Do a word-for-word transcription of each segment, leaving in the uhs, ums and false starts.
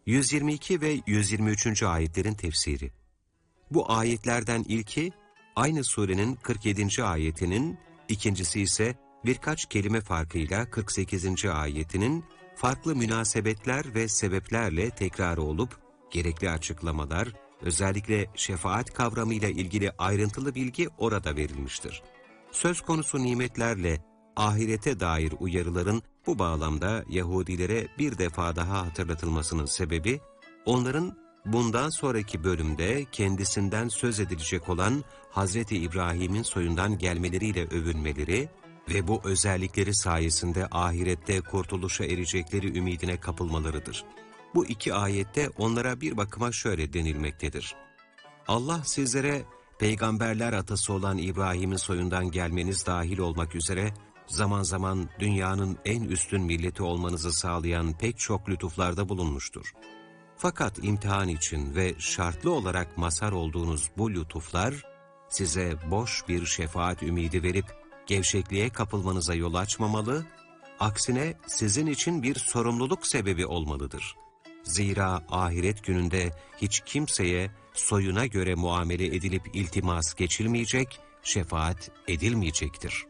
yüz yirmi iki ve yüz yirmi üçüncü ayetlerin tefsiri. Bu ayetlerden ilki, aynı surenin kırk yedinci ayetinin, ikincisi ise birkaç kelime farkıyla kırk sekizinci ayetinin farklı münasebetler ve sebeplerle tekrarı olup, gerekli açıklamalar, özellikle şefaat kavramıyla ilgili ayrıntılı bilgi orada verilmiştir. Söz konusu nimetlerle ahirete dair uyarıların bu bağlamda Yahudilere bir defa daha hatırlatılmasının sebebi, onların bundan sonraki bölümde kendisinden söz edilecek olan Hazreti İbrahim'in soyundan gelmeleriyle övünmeleri ve bu özellikleri sayesinde ahirette kurtuluşa erecekleri ümidine kapılmalarıdır. Bu iki ayette onlara bir bakıma şöyle denilmektedir. Allah sizlere peygamberler atası olan İbrahim'in soyundan gelmeniz dahil olmak üzere zaman zaman dünyanın en üstün milleti olmanızı sağlayan pek çok lütuflarda bulunmuştur. Fakat imtihan için ve şartlı olarak mazhar olduğunuz bu lütuflar size boş bir şefaat ümidi verip gevşekliğe kapılmanıza yol açmamalı, aksine sizin için bir sorumluluk sebebi olmalıdır. Zira ahiret gününde hiç kimseye soyuna göre muamele edilip iltimas geçilmeyecek, şefaat edilmeyecektir.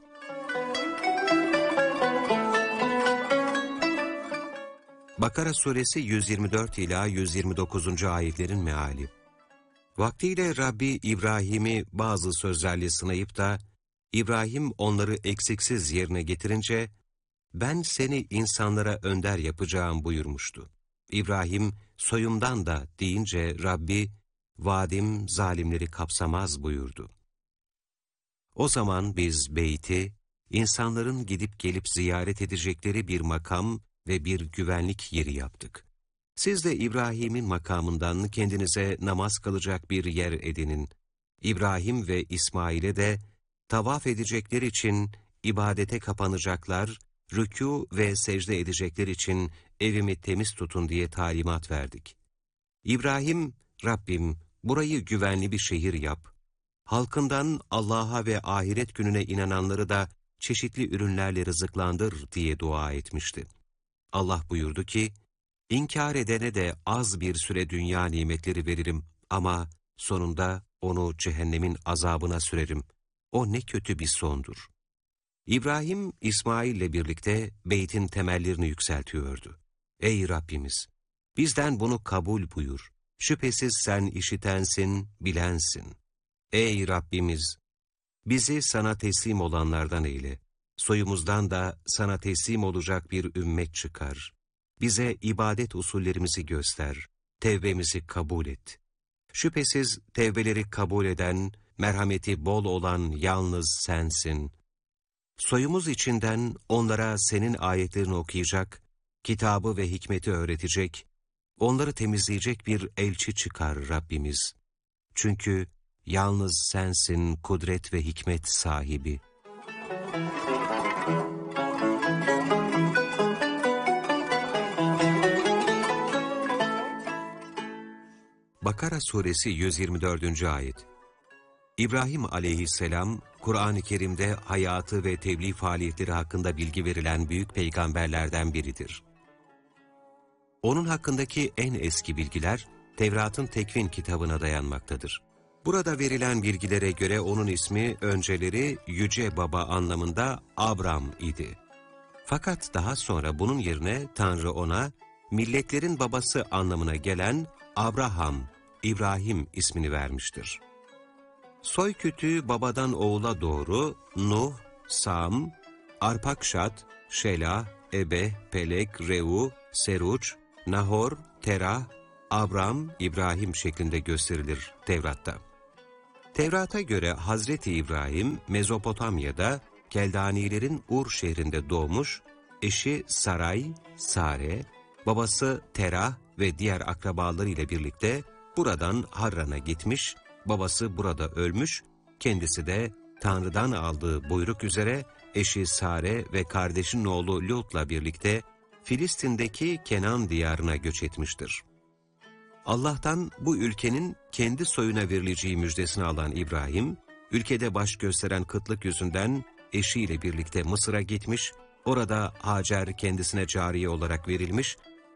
Bakara suresi yüz yirmi dört ila yüz yirmi dokuzuncu ayetlerin meali. Vaktiyle Rabbi İbrahim'i bazı sözlerle sınayıp da İbrahim onları eksiksiz yerine getirince ben seni insanlara önder yapacağım buyurmuştu. İbrahim soyumdan da deyince Rabbi vaadim zalimleri kapsamaz buyurdu. O zaman biz beyti insanların gidip gelip ziyaret edecekleri bir makam ve bir güvenlik yeri yaptık. Siz de İbrahim'in makamından kendinize namaz kılacak bir yer edinin. İbrahim ve İsmail'e de tavaf edecekler için ibadete kapanacaklar, rükû ve secde edecekler için evimi temiz tutun diye talimat verdik. İbrahim, Rabbim burayı güvenli bir şehir yap. Halkından Allah'a ve ahiret gününe inananları da çeşitli ürünlerle rızıklandır diye dua etmişti. Allah buyurdu ki, İnkar edene de az bir süre dünya nimetleri veririm ama sonunda onu cehennemin azabına sürerim. O ne kötü bir sondur. İbrahim, İsmail'le birlikte beytin temellerini yükseltiyordu. Ey Rabbimiz! Bizden bunu kabul buyur. Şüphesiz sen işitensin, bilensin. Ey Rabbimiz! Bizi sana teslim olanlardan eyle. Soyumuzdan da sana teslim olacak bir ümmet çıkar. Bize ibadet usullerimizi göster, tevbemizi kabul et. Şüphesiz tevbeleri kabul eden, merhameti bol olan yalnız sensin. Soyumuz içinden onlara senin ayetlerini okuyacak, kitabı ve hikmeti öğretecek, onları temizleyecek bir elçi çıkar Rabbimiz. Çünkü yalnız sensin kudret ve hikmet sahibi. Bakara suresi yüz yirmi dördüncü ayet. İbrahim aleyhisselam, Kur'an-ı Kerim'de hayatı ve tebliğ faaliyetleri hakkında bilgi verilen büyük peygamberlerden biridir. Onun hakkındaki en eski bilgiler, Tevrat'ın Tekvin kitabına dayanmaktadır. Burada verilen bilgilere göre onun ismi önceleri Yüce Baba anlamında Abram idi. Fakat daha sonra bunun yerine Tanrı ona, milletlerin babası anlamına gelen Abraham, İbrahim ismini vermiştir. Soy kütüğü babadan oğula doğru Nuh, Sam, Arpakşad, Şelah, Ebe, Pelek, Reu, Seruç, Nahor, Terah, Abram, İbrahim şeklinde gösterilir Tevrat'ta. Tevrat'a göre Hazreti İbrahim Mezopotamya'da Keldanilerin Ur şehrinde doğmuş, eşi Saray, Sare, babası Terah ve diğer akrabalarıyla birlikte buradan Harran'a gitmiş, babası burada ölmüş, kendisi de Tanrı'dan aldığı buyruk üzere eşi Sare ve kardeşinin oğlu Lut'la birlikte Filistin'deki Kenan diyarına göç etmiştir. Allah'tan bu ülkenin kendi soyuna verileceği müjdesini alan İbrahim, ülkede baş gösteren kıtlık yüzünden eşiyle birlikte Mısır'a gitmiş, orada Hacer kendisine cariye olarak verilmiş,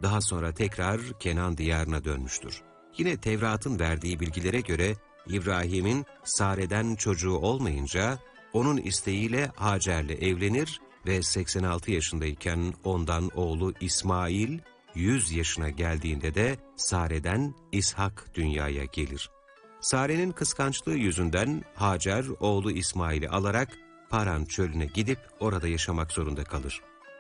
Daha sonra tekrar Kenan diyarına dönmüştür. Yine Tevrat'ın verdiği bilgilere göre İbrahim'in Sare'den çocuğu olmayınca onun isteğiyle Hacer'le evlenir ve seksen altı yaşındayken ondan oğlu İsmail yüz yaşına geldiğinde de Sare'den İshak dünyaya gelir. Sare'nin kıskançlığı yüzünden Hacer oğlu İsmail'i alarak Paran çölüne gidip orada yaşamak zorunda kalır.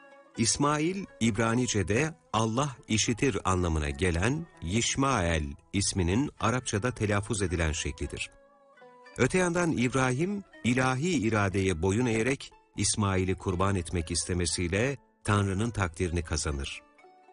İsmail, İbranice'de Allah işitir anlamına gelen Yişmael isminin Arapçada telaffuz edilen şeklidir. Öte yandan İbrahim, ilahi iradeye boyun eğerek İsmail'i kurban etmek istemesiyle Tanrı'nın takdirini kazanır.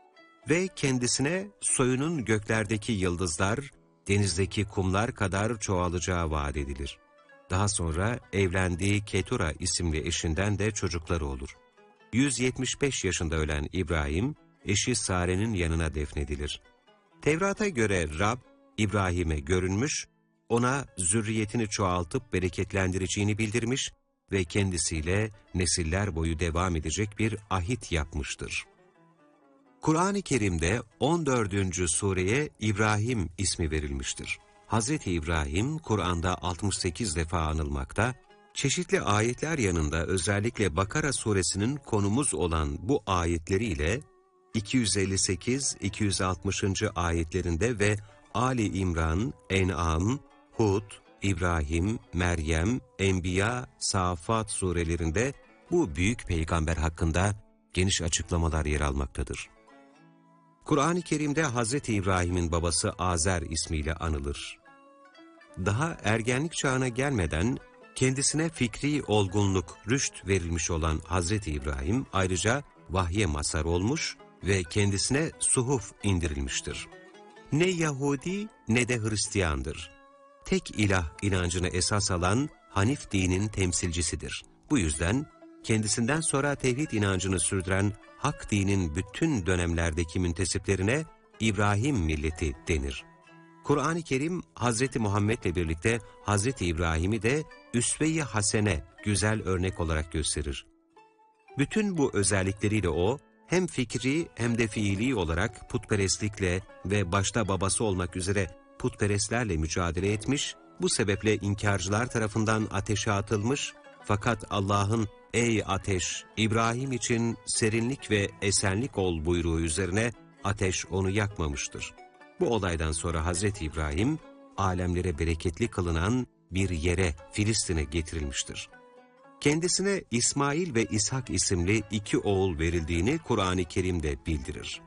Ve kendisine soyunun göklerdeki yıldızlar, denizdeki kumlar kadar çoğalacağı vaat edilir. Daha sonra evlendiği Ketura isimli eşinden de çocukları olur. yüz yetmiş beş yaşında ölen İbrahim, eşi Sare'nin yanına defnedilir. Tevrat'a göre Rab, İbrahim'e görünmüş, ona zürriyetini çoğaltıp bereketlendireceğini bildirmiş ve kendisiyle nesiller boyu devam edecek bir ahit yapmıştır. Kur'an-ı Kerim'de on dördüncü sureye İbrahim ismi verilmiştir. Hazreti İbrahim, Kur'an'da altmış sekiz defa anılmakta, çeşitli ayetler yanında özellikle Bakara suresinin konumuz olan bu ayetleriyle iki yüz elli sekiz iki yüz altmışıncı ayetlerinde ve Ali İmran, En'am, Hud, İbrahim, Meryem, Enbiya, Safat surelerinde bu büyük peygamber hakkında geniş açıklamalar yer almaktadır. Kur'an-ı Kerim'de Hazreti İbrahim'in babası Azer ismiyle anılır. Daha ergenlik çağına gelmeden kendisine fikri olgunluk, rüşt verilmiş olan Hazreti İbrahim ayrıca vahye mazhar olmuş ve kendisine suhuf indirilmiştir. Ne Yahudi ne de Hristiyandır. Tek ilah inancını esas alan Hanif dinin temsilcisidir. Bu yüzden kendisinden sonra tevhid inancını sürdüren Hak dinin bütün dönemlerdeki müntesiplerine İbrahim milleti denir. Kur'an-ı Kerim Hazreti Muhammed'le birlikte Hazreti İbrahim'i de üsve-i hasene, güzel örnek olarak gösterir. Bütün bu özellikleriyle o, hem fikri hem de fiili olarak putperestlikle ve başta babası olmak üzere putperestlerle mücadele etmiş, bu sebeple inkarcılar tarafından ateşe atılmış, fakat Allah'ın "Ey ateş, İbrahim için serinlik ve esenlik ol" buyruğu üzerine ateş onu yakmamıştır. Bu olaydan sonra Hazreti İbrahim, alemlere bereketli kılınan bir yere, Filistin'e getirilmiştir. Kendisine İsmail ve İshak isimli iki oğul verildiğini Kur'an-ı Kerim'de bildirir.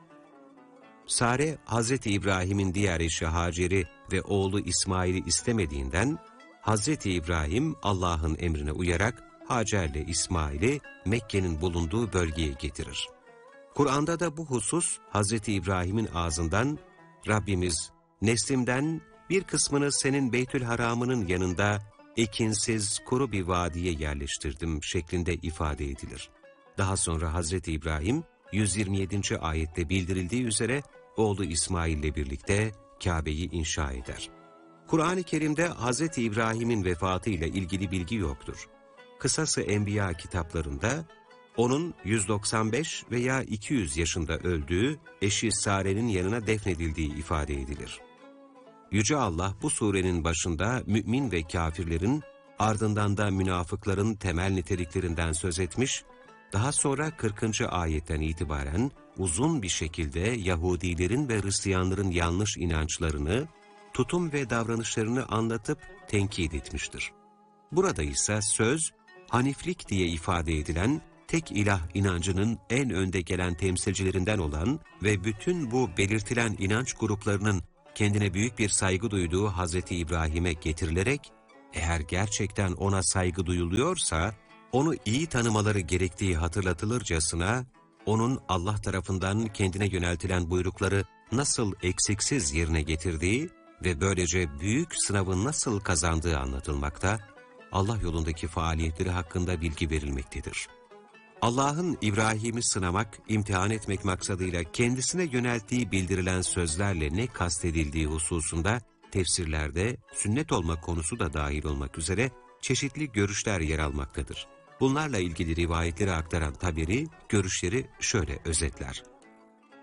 Sare, Hazreti İbrahim'in diğer eşi Hacer'i ve oğlu İsmail'i istemediğinden, Hazreti İbrahim Allah'ın emrine uyarak Hacer'le İsmail'i Mekke'nin bulunduğu bölgeye getirir. Kur'an'da da bu husus Hazreti İbrahim'in ağzından Rabbimiz, neslimden bir kısmını senin Beytül Haram'ının yanında ekinsiz kuru bir vadiye yerleştirdim şeklinde ifade edilir. Daha sonra Hazreti İbrahim yüz yirmi yedinci ayette bildirildiği üzere oğlu İsmail ile birlikte Kabe'yi inşa eder. Kur'an-ı Kerim'de Hazreti İbrahim'in vefatıyla ilgili bilgi yoktur. Kısası Enbiya kitaplarında onun yüz doksan beş veya iki yüz yaşında öldüğü, eşi Sare'nin yanına defnedildiği ifade edilir. Yüce Allah bu surenin başında mümin ve kafirlerin, ardından da münafıkların temel niteliklerinden söz etmiş, daha sonra kırkıncı ayetten itibaren uzun bir şekilde Yahudilerin ve Hristiyanların yanlış inançlarını, tutum ve davranışlarını anlatıp tenkit etmiştir. Burada ise söz, Haniflik diye ifade edilen, tek ilah inancının en önde gelen temsilcilerinden olan ve bütün bu belirtilen inanç gruplarının kendine büyük bir saygı duyduğu Hazreti İbrahim'e getirilerek, eğer gerçekten ona saygı duyuluyorsa, onu iyi tanımaları gerektiği hatırlatılırcasına, onun Allah tarafından kendine yöneltilen buyrukları nasıl eksiksiz yerine getirdiği ve böylece büyük sınavı nasıl kazandığı anlatılmakta, Allah yolundaki faaliyetleri hakkında bilgi verilmektedir. Allah'ın İbrahim'i sınamak, imtihan etmek maksadıyla kendisine yönelttiği bildirilen sözlerle ne kastedildiği hususunda tefsirlerde sünnet olma konusu da dahil olmak üzere çeşitli görüşler yer almaktadır. Bunlarla ilgili rivayetleri aktaran Taberi görüşleri şöyle özetler.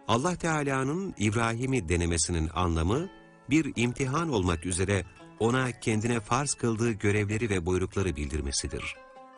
Allah Teala'nın İbrahim'i denemesinin anlamı, bir imtihan olmak üzere ona kendine farz kıldığı görevleri ve buyrukları bildirmesidir.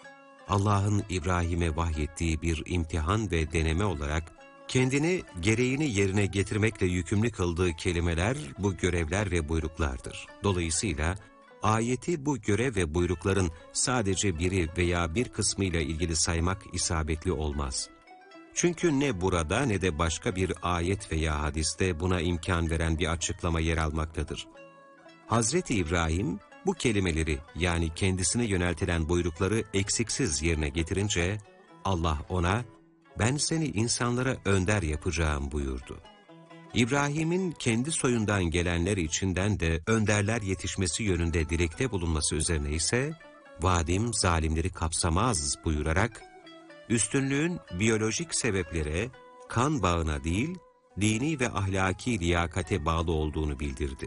Allah'ın İbrahim'e vahyettiği bir imtihan ve deneme olarak, kendini gereğini yerine getirmekle yükümlü kıldığı kelimeler, bu görevler ve buyruklardır. Dolayısıyla, ayeti bu görev ve buyrukların sadece biri veya bir kısmıyla ilgili saymak isabetli olmaz. Çünkü ne burada ne de başka bir ayet veya hadiste buna imkan veren bir açıklama yer almaktadır. Hazreti İbrahim bu kelimeleri, yani kendisine yöneltilen buyrukları eksiksiz yerine getirince Allah ona "Ben seni insanlara önder yapacağım" buyurdu. İbrahim'in kendi soyundan gelenler içinden de önderler yetişmesi yönünde dilekte bulunması üzerine ise "Vaadim zalimleri kapsamaz" buyurarak üstünlüğün biyolojik sebeplere, kan bağına değil, dini ve ahlaki liyakate bağlı olduğunu bildirdi.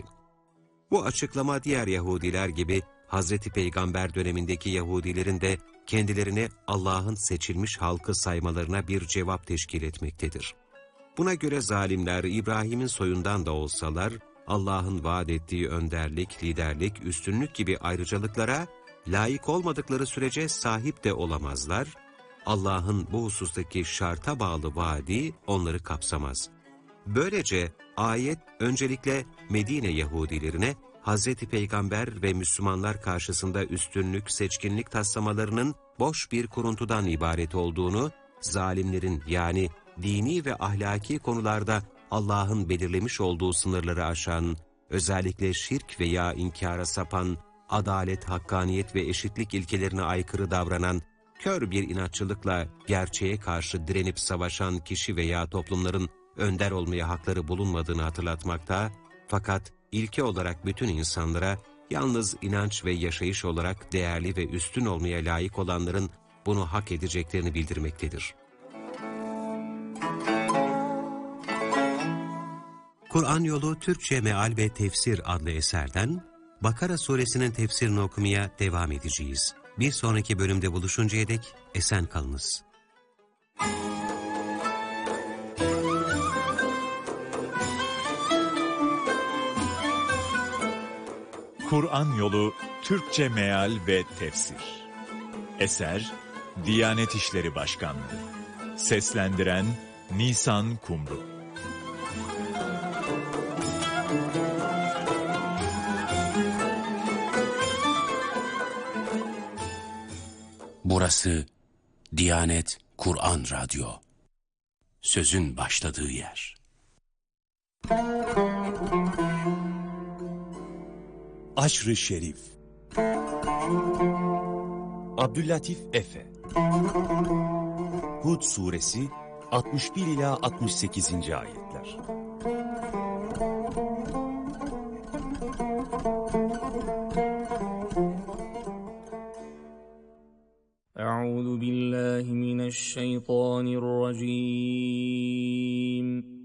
Bu açıklama diğer Yahudiler gibi Hazreti Peygamber dönemindeki Yahudilerin de kendilerini Allah'ın seçilmiş halkı saymalarına bir cevap teşkil etmektedir. Buna göre zalimler İbrahim'in soyundan da olsalar, Allah'ın vaat ettiği önderlik, liderlik, üstünlük gibi ayrıcalıklara layık olmadıkları sürece sahip de olamazlar. Allah'ın bu husustaki şarta bağlı vaadi onları kapsamaz. Böylece ayet öncelikle Medine Yahudilerine Hazreti Peygamber ve Müslümanlar karşısında üstünlük, seçkinlik taslamalarının boş bir kuruntudan ibaret olduğunu, zalimlerin yani dini ve ahlaki konularda Allah'ın belirlemiş olduğu sınırları aşan, özellikle şirk veya inkara sapan, adalet, hakkaniyet ve eşitlik ilkelerine aykırı davranan, kör bir inatçılıkla gerçeğe karşı direnip savaşan kişi veya toplumların önder olmaya hakları bulunmadığını hatırlatmakta, fakat ilke olarak bütün insanlara yalnız inanç ve yaşayış olarak değerli ve üstün olmaya layık olanların bunu hak edeceklerini bildirmektedir. Kur'an Yolu Türkçe Meal ve Tefsir adlı eserden Bakara suresinin tefsirini okumaya devam edeceğiz. Bir sonraki bölümde buluşuncaya dek esen kalınız. Kur'an Yolu Türkçe Meal ve Tefsir. Eser Diyanet İşleri Başkanlığı. Seslendiren Nisan Kumru. Burası Diyanet Kur'an Radyo. Sözün başladığı yer. Aşr-ı Şerif. Abdüllatif Efe. Hud Suresi altmış bir ila altmış sekizinci ayetler. Euzu billahi mineşşeytanirracim.